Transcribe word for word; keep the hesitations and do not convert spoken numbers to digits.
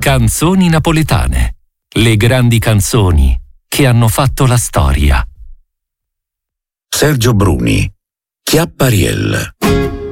Canzoni napoletane. Le grandi canzoni che hanno fatto la storia. Sergio Bruni, Chiappariel.